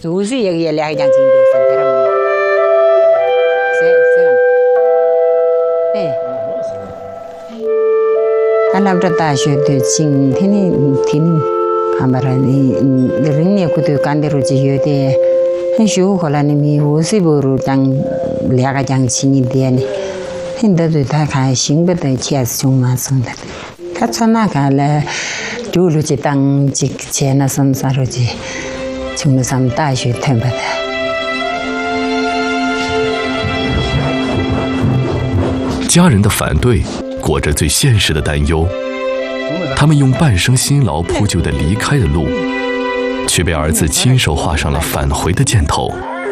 우수 얘기에 내가 그냥 지금 상태라면. 네. 알람도 다시도 진 tin 아마라니 링네 kudu 간데로지 요데 한슈 콜라니미 오시보로 장 내가 장 진이 되네 힌다도 다 가싱부터 치아스 좀만 선다 카차나가라 둘루지 땅직 제나 선사로지 중삼 다시 템바다 家人的反对裹着最现实的担忧，他们用半生辛劳铺就的离开的路，却被儿子亲手画上了返回的箭头。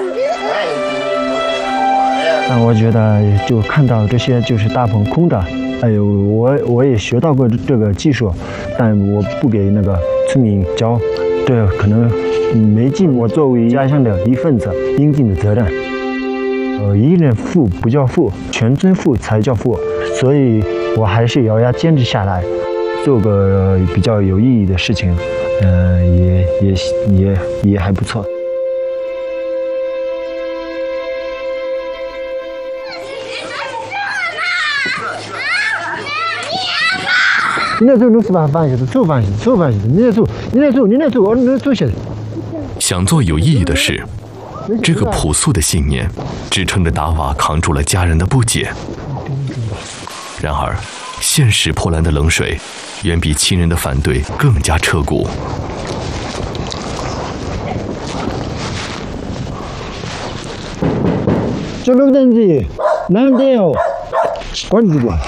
我觉得就看到这些就是大棚空的，哎呦，我也学到过这个技术，但我不给那个村民教，这可能没尽我作为家乡的一份子应尽的责任。一人富不叫富，全村富才叫富，所以我还是咬牙坚持下来，做个比较有意义的事情，也还不错。你来做弄是吧？饭去的，做饭去的，做饭去的。你来做，我能做些。 想做有意义的事，这个朴素的信念支撑着达瓦扛住了家人的不解。然而，现实泼澜的冷水，远比亲人的反对更加彻骨。 这路灯子难得哦，关注吧。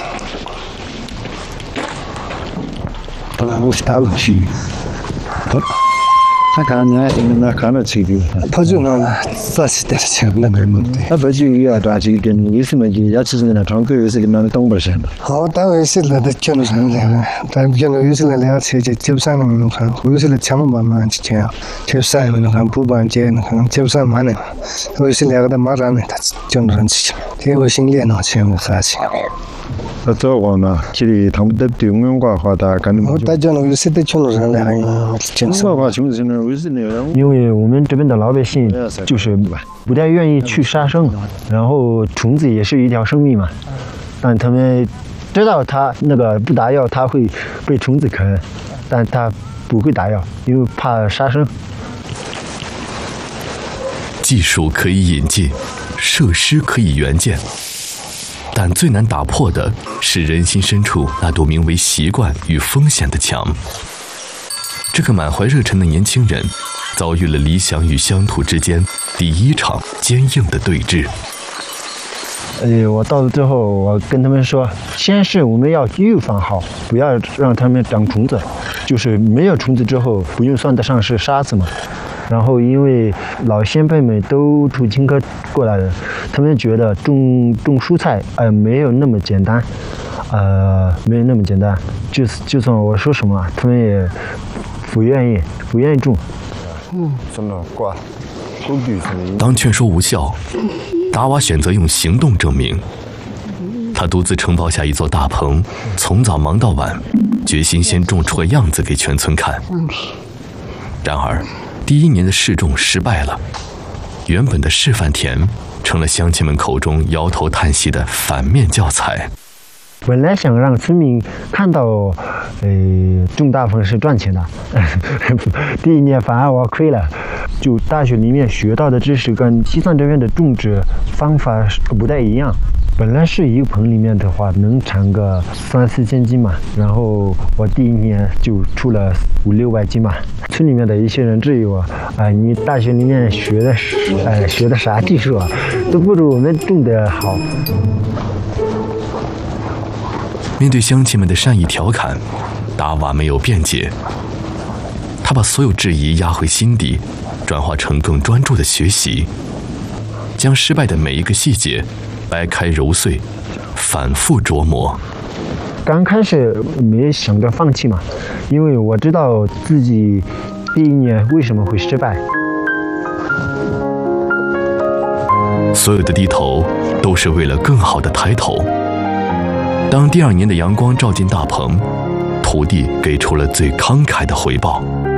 我打不去。Hakanya ina kana chidi phajuna sasite changna ngamte abaji ya daji gen yisma ji ya chizna thangko yisna tongbarsan ha ta yisla da chano sangla ta chano yisla la che chepsan no khan yisla chama ma chicha chepsan no khan pu ban je no khan chepsan ma ne yisla da ma ran ta chano ran chi te wo xin lian no chen wo sa chi 저 원나 길이 담대 용용과 하다 가는 거. 因为我们这边的老百姓就是不太愿意去杀生，然后虫子也是一条生命嘛，但他们知道它那个不打药它会被虫子啃，但它不会打药，因为怕杀生。 技术可以引进，设施可以援建。但最难打破的是人心深处那堵名为习惯与风险的墙。这个满怀热忱的年轻人，遭遇了理想与乡土之间第一场坚硬的对峙。 我到了最后，我跟他们说，先是我们要预防好，不要让他们长虫子，就是没有虫子之后，不用算得上是杀死嘛。然后因为老先辈们都土青科过来的，他们觉得种蔬菜没有那么简单，没有那么简单，就算我说什么，他们也不愿意种。 当劝说无效，达瓦选择用行动证明。他独自承包下一座大棚，从早忙到晚，决心先种出个样子给全村看。然而第一年的试种失败了，原本的示范田成了乡亲们口中摇头叹息的反面教材。 本来想让村民看到，种大棚是赚钱的，第一年反而我亏了。就大学里面学到的知识跟西藏这边的种植方法不太一样。本来是一个棚里面的话能产个3-4千斤嘛，然后我第一年就出了500-600斤嘛。村里面的一些人质疑我，你大学里面学的啥技术啊，都不如我们种的好。 面对乡亲们的善意调侃，达瓦没有辩解，他把所有质疑压回心底，转化成更专注的学习，将失败的每一个细节掰开揉碎，反复琢磨。 刚开始没想着放弃嘛，因为我知道自己第一年为什么会失败。 所有的低头都是为了更好的抬头。当第二年的阳光照进大棚，土地给出了最慷慨的回报。